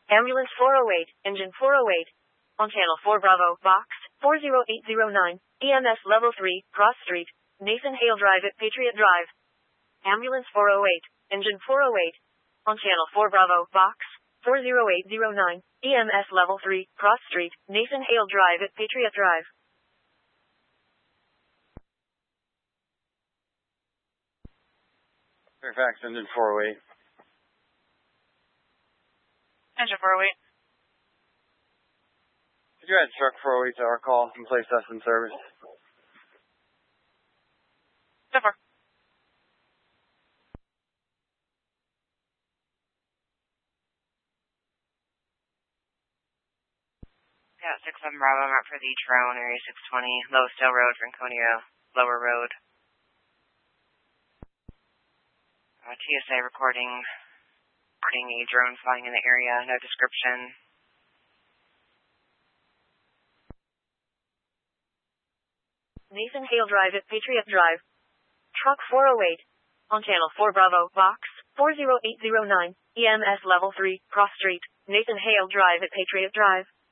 Ambulance 408, engine 408. On channel 4 Bravo, box 40809, EMS level 3, cross street, Nathan Hale Drive at Patriot Drive. Ambulance 408, engine 408. On channel 4 Bravo, box 40809, EMS level 3, cross street, Nathan Hale Drive at Patriot Drive. Fairfax, engine 408. Engine 408. Could you add truck 408 to our call and place us in service? So far. Yeah, 6-7 Bravo, I'm out for the drone, area 620, Lowesdale Road, Franconia, Lower Road. TSA recording a drone flying in the area, no description. Nathan Hale Drive at Patriot Drive. Truck 408. On channel 4 Bravo, box 40809, EMS level 3, cross street, Nathan Hale Drive at Patriot Drive.